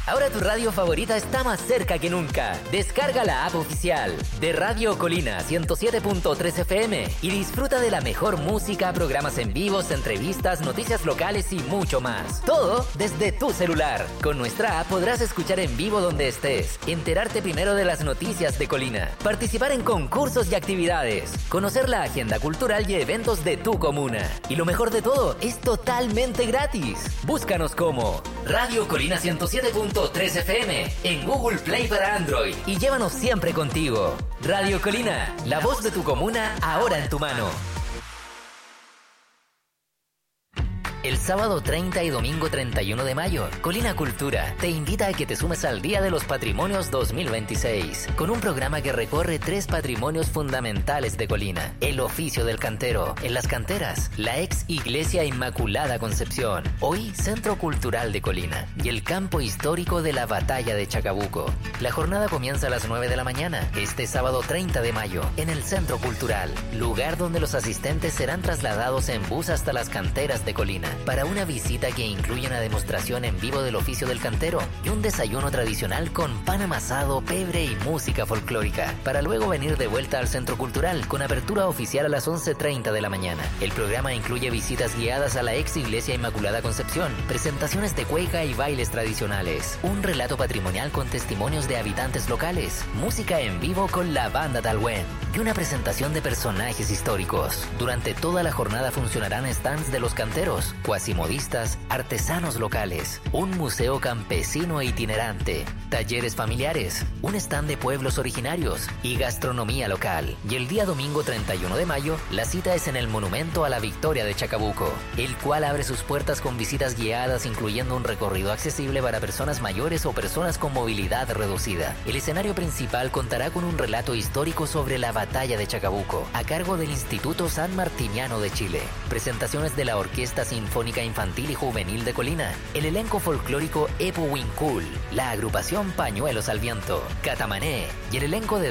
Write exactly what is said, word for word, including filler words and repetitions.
Ahora tu radio favorita está más cerca que nunca. Descarga la app oficial de Radio Colina ciento siete punto tres F M y disfruta de la mejor música, programas en vivos, entrevistas, noticias locales y mucho más. Todo desde tu celular. Con nuestra app podrás escuchar en vivo donde estés, enterarte primero de las noticias de Colina, participar en concursos y actividades, conocer la agenda cultural y eventos de tu comuna. Y lo mejor de todo, es totalmente gratis. Búscanos como Radio Colina ciento siete punto tres F M en Google Play para Android y llévanos siempre contigo. Radio Colina, la voz de tu comuna ahora en tu mano. El sábado treinta y domingo treinta y uno de mayo, Colina Cultura te invita a que te sumes al Día de los Patrimonios dos mil veintiséis, con un programa que recorre tres patrimonios fundamentales de Colina: el oficio del cantero, en las canteras, la ex Iglesia Inmaculada Concepción, hoy Centro Cultural de Colina, y el campo histórico de la Batalla de Chacabuco. La jornada comienza a las nueve de la mañana, este sábado treinta de mayo, en el Centro Cultural, lugar donde los asistentes serán trasladados en bus hasta las canteras de Colina, para una visita que incluye una demostración en vivo del oficio del cantero y un desayuno tradicional con pan amasado, pebre y música folclórica, para luego venir de vuelta al Centro Cultural con apertura oficial a las once treinta de la mañana. El programa incluye visitas guiadas a la ex Iglesia Inmaculada Concepción, presentaciones de cueca y bailes tradicionales, un relato patrimonial con testimonios de habitantes locales, música en vivo con la banda Talwen y una presentación de personajes históricos. Durante toda la jornada funcionarán stands de los canteros, cuasimodistas, artesanos locales, un museo campesino e itinerante, talleres familiares, un stand de pueblos originarios y gastronomía local. Y el día domingo treinta y uno de mayo, la cita es en el Monumento a la Victoria de Chacabuco, el cual abre sus puertas con visitas guiadas, incluyendo un recorrido accesible para personas mayores o personas con movilidad reducida. El escenario principal contará con un relato histórico sobre la Batalla de Chacabuco, a cargo del Instituto San Martiniano de Chile, presentaciones de la Orquesta Sinfónica Infantil y Juvenil de Colina, el elenco folclórico Epo Wincul, la agrupación Pañuelos al Viento, Catamané y el elenco de